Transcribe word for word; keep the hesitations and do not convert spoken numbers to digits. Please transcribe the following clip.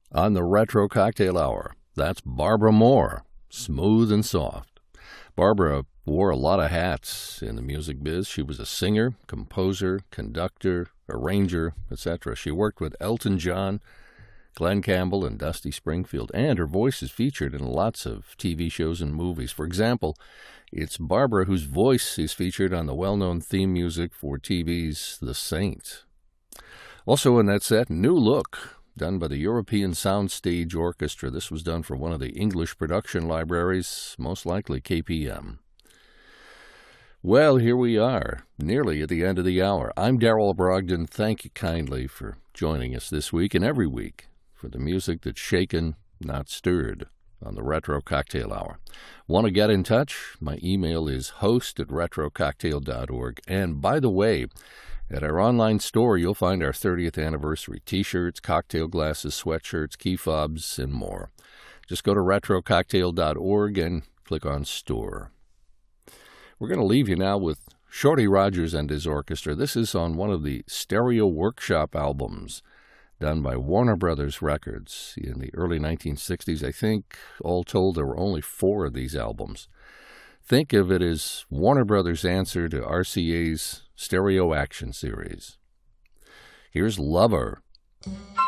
On the Retro Cocktail Hour, that's Barbara Moore, smooth and soft. Barbara wore a lot of hats in the music biz. She was a singer, composer, conductor, arranger, et cetera. She worked with Elton John, Glenn Campbell, and Dusty Springfield, and her voice is featured in lots of T V shows and movies. For example, it's Barbara whose voice is featured on the well-known theme music for T V's The Saint. Also in that set, New Look, done by the European Soundstage Orchestra. This was done for one of the English production libraries, most likely K P M. Well, here we are, nearly at the end of the hour. I'm Darrell Brogdon. Thank you kindly for joining us this week and every week for the music that's shaken, not stirred, on the Retro Cocktail Hour. Want to get in touch? My email is host at retro cocktail dot org. And by the way, at our online store, you'll find our thirtieth anniversary T-shirts, cocktail glasses, sweatshirts, key fobs, and more. Just go to retro cocktail dot org and click on Store. We're going to leave you now with Shorty Rogers and his orchestra. This is on one of the Stereo Workshop albums done by Warner Brothers Records in the early nineteen sixties. I think, all told, there were only four of these albums. Think of it as Warner Brothers' answer to R C A's Stereo Action series. Here's Lover.